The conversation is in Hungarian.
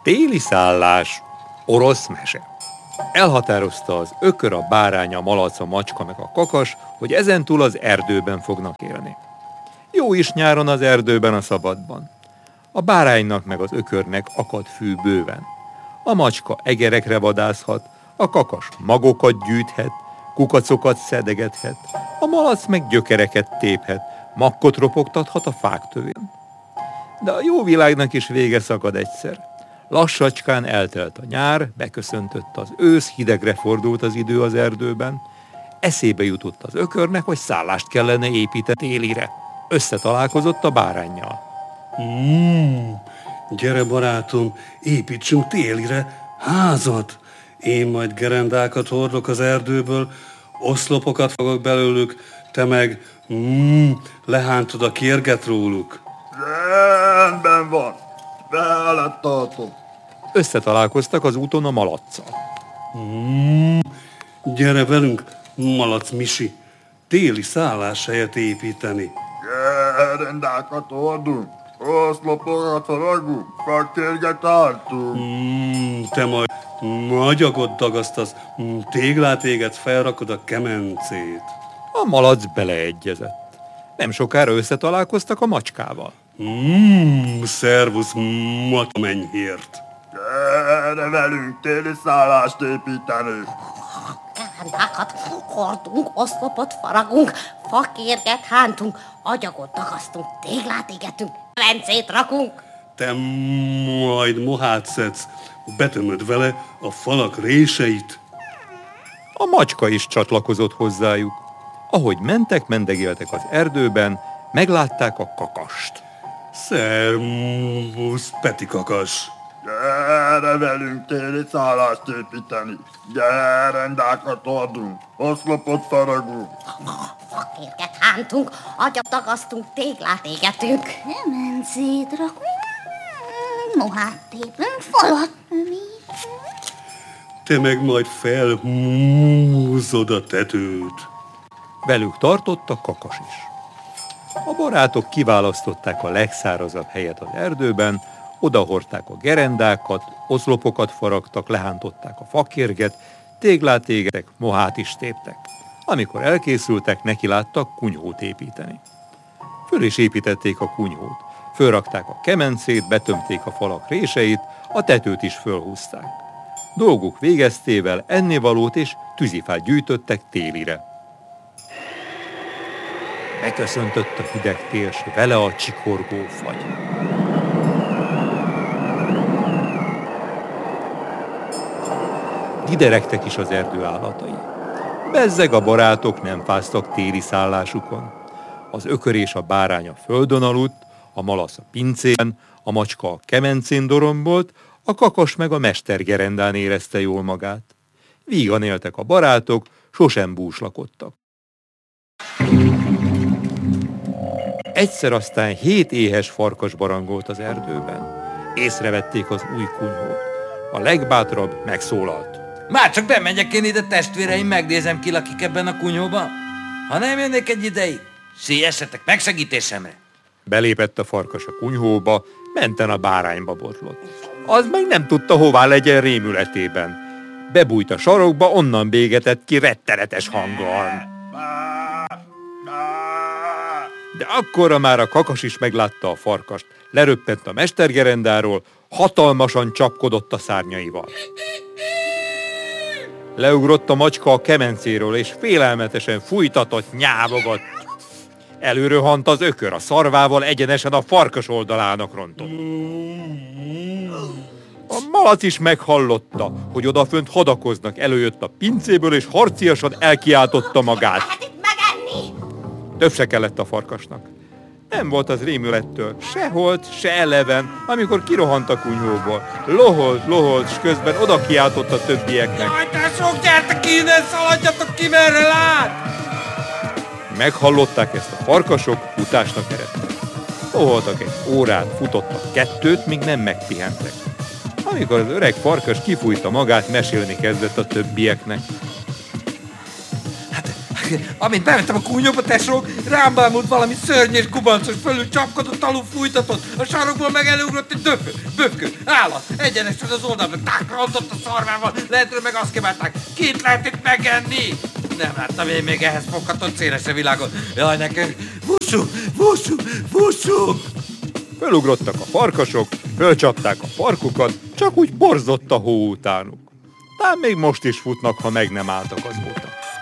Téli szállás, orosz mese. Elhatározta az ökör, a bárány, a malac, a macska meg a kakas, hogy ezentúl az erdőben fognak élni. Jó is nyáron az erdőben a szabadban. A báránynak meg az ökörnek akad fű bőven. A macska egerekre vadászhat, a kakas magokat gyűjthet, kukacokat szedegethet, a malac meg gyökereket téphet, makkot ropogtathat a fák tövén. De a jó világnak is vége szakad egyszer. Lassacskán eltelt a nyár, beköszöntött az ősz, hidegre fordult az idő az erdőben. Eszébe jutott az ökörnek, hogy szállást kellene építeni télire. Összetalálkozott a báránnyal. Gyere barátom, építsünk télire házat. Én majd gerendákat hordok az erdőből, oszlopokat fogok belőlük, te meg lehántod a kérget róluk. Rendben van, veled tartom. Összetalálkoztak az úton a malacccal. Gyere velünk, malac Misi, téli szálláshelyet építeni. Gerendákat hordunk, oszlopokat faragunk, fakérget ártunk. Te majd agyagot dagasztasz, téglát égetsz, felrakod a kemencét. A malac beleegyezett. Nem sokára összetalálkoztak a macskával. Szervusz, matmenyhért. Gyere velünk téli szállást építeni. Gerendákat hordunk, oszlopot faragunk, fakérget hántunk, agyagot dagasztunk, téglát égetünk, kemencét rakunk. Te majd mohát szedsz, betömöd vele a falak réseit. A macska is csatlakozott hozzájuk. Ahogy mentek, mendegéltek az erdőben, meglátták a kakast. Szervusz, Peti kakas. Gyere velünk téli szállást építeni. Gerendákat hordunk, oszlopot faragunk. Fakérget hántunk, agyat dagasztunk, téglát égetünk. Kemencét rakunk, mohát tépünk, falat mélyítünk. Te meg majd felhúzod a tetőt. Velük tartott a kakas is. A barátok kiválasztották a legszárazabb helyet az erdőben, odahordták a gerendákat, oszlopokat faragtak, lehántották a fakérget, téglát égettek, mohát is téptek. Amikor elkészültek, nekiláttak kunyhót építeni. Föl is építették a kunyhót, fölrakták a kemencét, betömték a falak réseit, a tetőt is fölhúzták. Dolguk végeztével ennivalót és tűzifát gyűjtöttek télire. Beköszöntött a hideg tél, s vele a csikorgó fagy. Dideregtek is az erdő állatai. Bezzeg a barátok nem fáztak téli szállásukon. Az ökör és a bárány a földön aludt, a malac a pincében, a macska a kemencén dorombolt, a kakas meg a mestergerendán érezte jól magát. Vígan éltek a barátok, sosem búslakodtak. Egyszer aztán 7 éhes farkas barangolt az erdőben. Észrevették az új kunyhót. A legbátrabb megszólalt. Már csak bemegyek én ide, testvéreim, megnézem, ki lakik ebben a kunyhóban. Ha nem jönnék egy ideig, szíjessetek megsegítésemre. Belépett a farkas a kunyhóba, menten a bárányba botlott. Az meg nem tudta, hová legyen rémületében. Bebújt a sarokba, onnan bégetett ki rettenetes hanggal. De akkorra már a kakas is meglátta a farkast, leröppent a mestergerendáról, hatalmasan csapkodott a szárnyaival. Leugrott a macska a kemencéről, és félelmetesen fújtatott, nyávogott. Előröhant az ökör, a szarvával egyenesen a farkas oldalának rontott. A malac is meghallotta, hogy odafönt hadakoznak, előjött a pincéből, és harciasan elkiáltotta magát. Lehet itt megenni? Több se kellett a farkasnak. Nem volt az rémülettől, se holt, se eleven, amikor kirohant a kunyhóból. Loholt, s közben oda kiáltott a többieknek. Jaj, te sok, gyertek innen, szaladjatok ki, merre lát! Meghallották ezt a farkasok, futásnak eredtek. Loholtak egy órát, futottak 2, míg nem megpihentek. Amikor az öreg farkas kifújta magát, mesélni kezdett a többieknek. Hát amint bementem a kúnyóba, tesók, rám bámult valami szörnyes kubancos, fölül csapkodott, alul fújtatott, a sarokból meg előugrott egy böfkő, állat, egyenesen az oldalra, rontott a szarvával, lentről meg azt kívánták, kit lehet itt megenni? Nem láttam én még ehhez foghatott szélesre világon. Jaj, nekünk, vussuk! Fölugrottak a farkasok, fölcsapták a farkukat, csak úgy borzott a hó utánuk. Tám még most is futnak, ha meg nem álltak azóta.